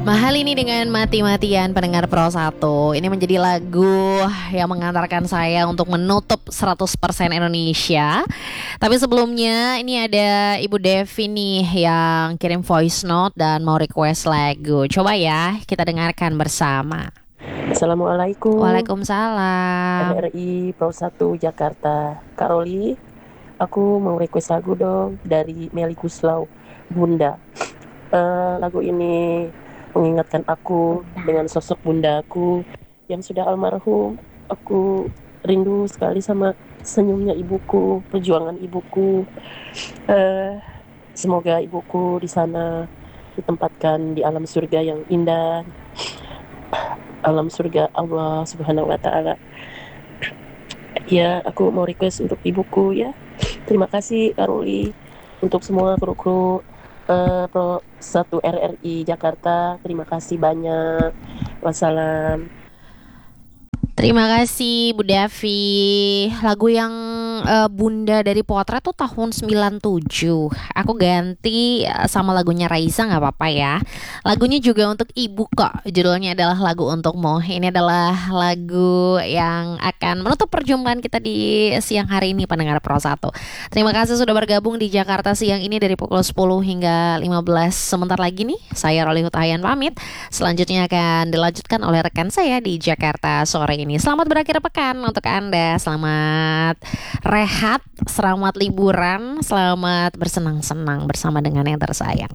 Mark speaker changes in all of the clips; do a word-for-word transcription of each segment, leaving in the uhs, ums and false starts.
Speaker 1: Mahal ini dengan mati-matian pendengar Pro satu. Ini menjadi lagu yang mengantarkan saya untuk menutup seratus persen Indonesia. Tapi sebelumnya ini ada Ibu Devi nih yang kirim voice note dan mau request lagu. Coba ya kita dengarkan bersama.
Speaker 2: Assalamualaikum.
Speaker 1: Waalaikumsalam.
Speaker 2: R R I Pro satu Jakarta. Kak Roli, aku mau request lagu dong dari Melly Guslau, Bunda. Uh, lagu ini mengingatkan aku dengan sosok bundaku yang sudah almarhum. Aku rindu sekali sama senyumnya ibuku, perjuangan ibuku. Uh, semoga ibuku di sana ditempatkan di alam surga yang indah, alam surga Allah Subhanahu wa Ta'ala. Ya, aku mau request untuk ibuku ya. Terima kasih Karoli, untuk semua kru-kru Uh, Pro satu R R I Jakarta, terima kasih banyak. Wassalam.
Speaker 1: Terima kasih Bu Devi. Lagu yang uh, Bunda dari Potret tuh tahun sembilan tujuh. Aku ganti uh, sama lagunya Raisa gak apa-apa ya. Lagunya juga untuk ibu kok. Judulnya adalah Lagu Untukmu. Ini adalah lagu yang akan menutup perjumpaan kita di siang hari ini pendengar Pro satu. Terima kasih sudah bergabung di Jakarta siang ini dari pukul sepuluh hingga lima belas. Sebentar lagi nih saya Roli Hutayan pamit. Selanjutnya akan dilanjutkan oleh rekan saya di Jakarta sore ini. Selamat berakhir pekan untuk Anda. Selamat rehat, selamat liburan, selamat bersenang-senang bersama dengan yang tersayang.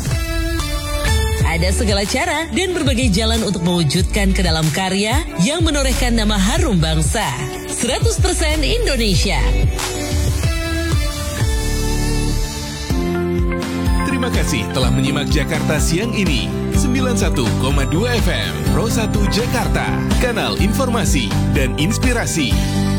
Speaker 3: Ada segala cara dan berbagai jalan untuk mewujudkan ke dalam karya yang menorehkan nama harum bangsa. seratus persen Indonesia.
Speaker 4: Terima kasih telah menyimak Jakarta siang ini. sembilan puluh satu koma dua F M Pro satu Jakarta, kanal informasi dan inspirasi.